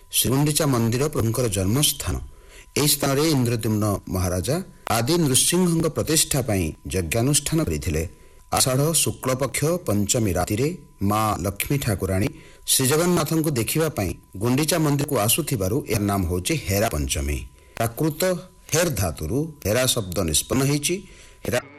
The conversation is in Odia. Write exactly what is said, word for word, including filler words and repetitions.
ଶ୍ରୀଗୁଣ୍ଡିଚା ମନ୍ଦିର ପ୍ରଭୁଙ୍କର ଜନ୍ମସ୍ଥାନ। ଏହି ସ୍ଥାନରେ ଇନ୍ଦ୍ରଦ୍ୟୁମ୍ନ ମହାରାଜା ଆଦି ନୃସିଂହଙ୍କ ପ୍ରତିଷ୍ଠା ପାଇଁ ଯଜ୍ଞାନୁଷ୍ଠାନ କରିଥିଲେ। ଆଷାଢ଼ ଶୁକ୍ଳପକ୍ଷ ପଞ୍ଚମୀ ରାତିରେ ମା ଲକ୍ଷ୍ମୀ ଠାକୁରାଣୀ ଶ୍ରୀଜଗନ୍ନାଥଙ୍କୁ ଦେଖିବା ପାଇଁ ଗୁଣ୍ଡିଚା ମନ୍ଦିରକୁ ଆସୁଥିବାରୁ ଏହାର ନାମ ହେଉଛି ହେରା ପଞ୍ଚମୀ। ପ୍ରାକୃତ ହେର୍ ଧାତୁରୁ ହେରା ଶବ୍ଦ ନିଷ୍ପନ୍ନ ହୋଇଛି। ହେରା